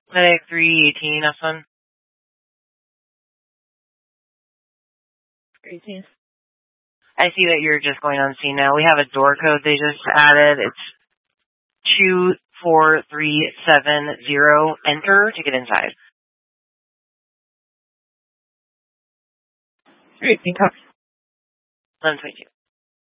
Medic 318, F1. 18. I see that you're just going on scene now. We have a door code they just added. It's 24370. Enter to get inside. 18, copy. 1122.